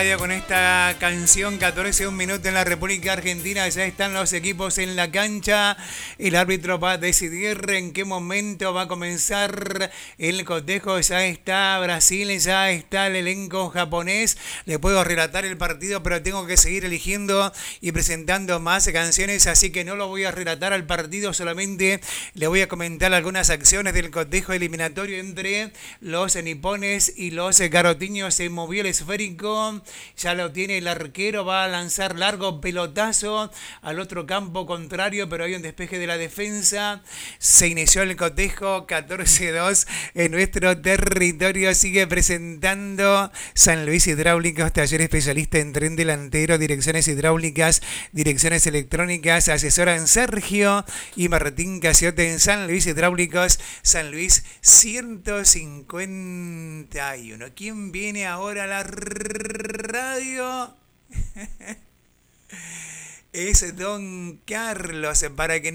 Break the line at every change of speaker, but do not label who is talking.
Con esta canción, 14 un minuto en la República Argentina, ya están los equipos en la cancha. El árbitro va a decidir en qué momento va a comenzar el cotejo. Ya está Brasil, ya está el elenco japonés. Le puedo relatar el partido, pero tengo que seguir eligiendo y presentando más canciones, así que no lo voy a relatar al partido, solamente le voy a comentar algunas acciones del cotejo eliminatorio entre los nipones y los garotiños. Se movió el esférico. Ya lo tiene el arquero, va a lanzar largo pelotazo al otro campo contrario, pero hay un despeje de la defensa. Se inició el cotejo, 14-2 en nuestro territorio. Sigue presentando San Luis Hidráulicos, taller especialista en tren delantero, direcciones hidráulicas, direcciones electrónicas. Asesoran Sergio y Martín Casiote en San Luis Hidráulicos, San Luis 151. ¿Quién viene ahora a la radio? Es Don Carlos, para que